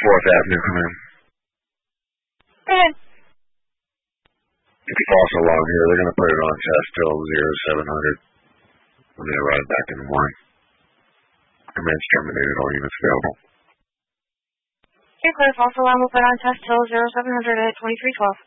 4th Avenue, come in. Go ahead. It's false alarm here. They're going to put it on test till 0700 when they arrive back in the morning. Command's terminated. All units available. Okay, clear. False alarm will put on test till 0700 at 2312.